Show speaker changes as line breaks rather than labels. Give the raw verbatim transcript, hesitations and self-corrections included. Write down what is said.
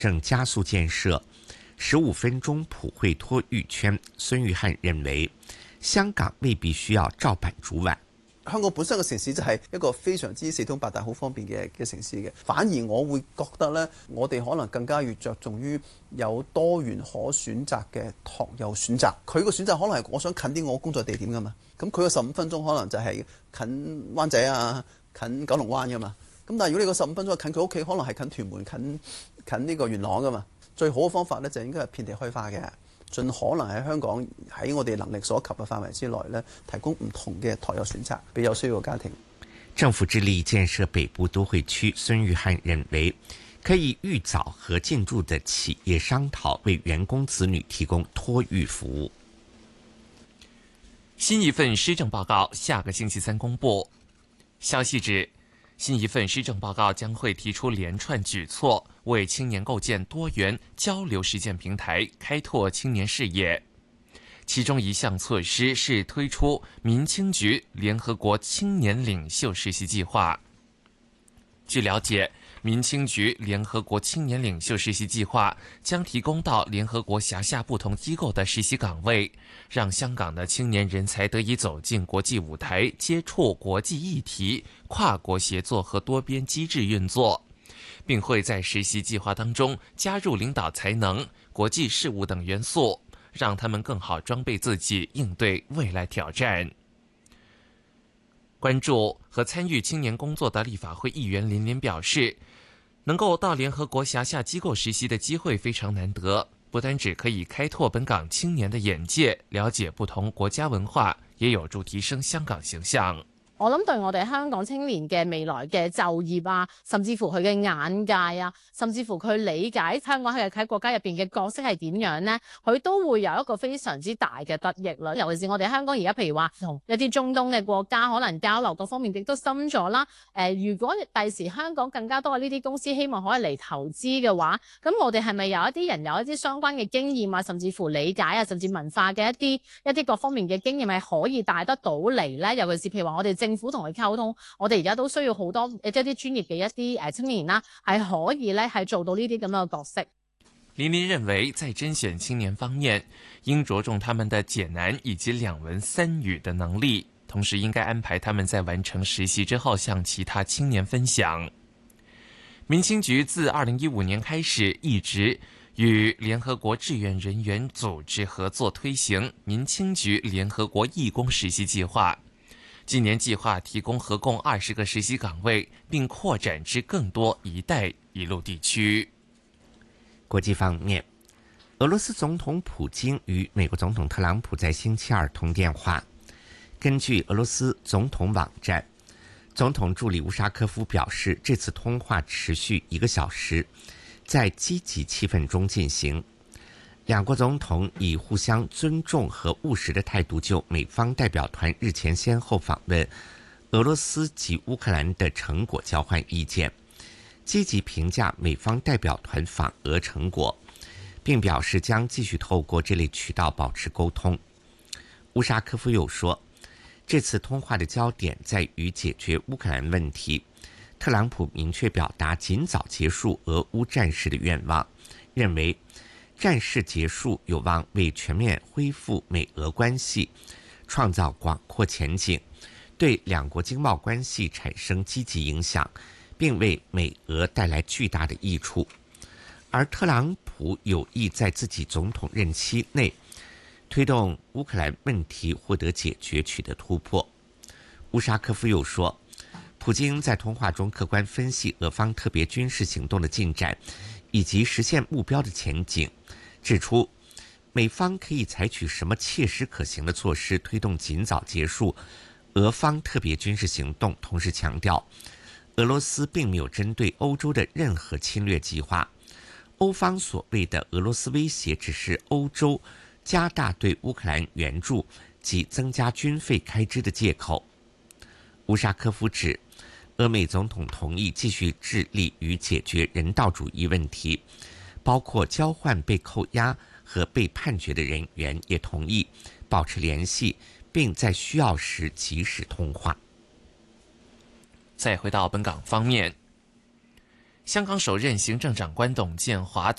正加速建设十五分鐘普惠托育圈。孫玉菡認為，香港未必需要照板煮碗。
香港本身嘅城市就係一個非常之四通八達好方便嘅嘅城市嘅，反而我會覺得呢，我哋可能更加越着重於有多元可選擇嘅託幼選擇。佢個選擇可能係我想近啲我工作地點噶嘛，咁佢個十五分鐘可能就係近灣仔啊、近九龍灣噶嘛。咁但係如果你個十五分鐘係近佢屋企，可能係近屯門、近近呢個元朗噶嘛。最好嘅方法呢，就應該係遍地開花嘅。盡可能喺香港喺我哋能力所及嘅範圍之內呢，提供唔同嘅託幼選擇俾有需要嘅家庭。
政府致力建設北部都會區，孫玉菡認為可以預早和進駐的企業商討，為員工子女提供托育服務。
新一份施政報告下個星期三公布，消息指新一份施政報告將會提出連串舉措，為青年構建多元交流實踐平台，開拓青年視野。其中一項措施是推出民青局聯合國青年領袖實習計劃。據了解，民青局聯合國青年領袖實習計劃將提供到聯合國轄下不同機構的實習崗位，讓香港的青年人才得以走進國際舞台，接觸國際議題、跨國協作和多邊機制運作，並會在實習計劃當中加入領導才能、國際事務等元素，讓他們更好裝備自己，應對未來挑戰。關注和參與青年工作的立法會議員林琳表示，能夠到聯合國轄下機構實習的機會非常難得，不單只可以開拓本港青年的眼界，了解不同國家文化，也有助提升香港形象。
我諗對我哋香港青年嘅未來嘅就業啊，甚至乎佢嘅眼界啊，甚至乎佢理解香港喺喺國家入邊嘅角色係點樣呢，佢都會有一個非常之大嘅得益啦。尤其是我哋香港而家譬如話同一啲中東嘅國家可能交流各方面亦都深咗啦。誒、呃，如果第時香港更加多嘅呢啲公司希望可以嚟投資嘅話，咁我哋係咪有一啲人有一啲相關嘅經驗啊，甚至乎理解啊，甚至文化嘅一啲一啲各方面嘅經驗係可以帶得到嚟呢？尤其是譬如話我哋政府同佢溝通，我哋而家都需要好多即係啲專業嘅一啲誒青年啦，係可以咧係做到呢啲咁樣嘅角色。
林琳認為，在甄選青年方面，應着重他們的解難以及兩文三語的能力，同時應該安排他們在完成實習之後向其他青年分享。民青局自二零一五年開始，一直與聯合國志願人員組織合作推行民青局聯合國義工實習計劃。今年計劃提供合共二十個實習崗位，並擴展至更多“一帶一路”地區。
國際方面，俄羅斯總統普京與美國總統特朗普在星期二通電話。根據俄羅斯總統網站，總統助理烏沙科夫表示，這次通話持續一個小時，在積極氣氛中進行。兩國總統以互相尊重和務實的態度，就美方代表團日前先後訪問俄羅斯及烏克蘭的成果交換意見，積極評價美方代表團訪俄成果，並表示將繼續透過這類渠道保持溝通。烏沙科夫又說，這次通話的焦點在於解決烏克蘭問題，特朗普明確表達盡早結束俄烏戰事的願望，認為戰事結束有望為全面恢復美俄關係創造廣闊前景，對兩國經貿關係產生積極影響，並為美俄帶來巨大的益處。而特朗普有意在自己總統任期內推動烏克蘭問題獲得解決，取得突破。烏沙科夫又說，普京在通話中客觀分析俄方特別軍事行動的進展以及實現目標的前景，指出美方可以採取什麼切實可行的措施推動盡早結束俄方特別軍事行動，同時強調俄羅斯並沒有針對歐洲的任何侵略計劃，歐方所謂的俄羅斯威脅只是歐洲加大對烏克蘭援助及增加軍費開支的借口。烏沙科夫指，俄美總統同意繼續致力於解決人道主義問題，包括交換被扣押和被判決的人員，也同意保持聯繫，並在需要時及時通話。
再回到本港方面， 香港首任行政长官董建华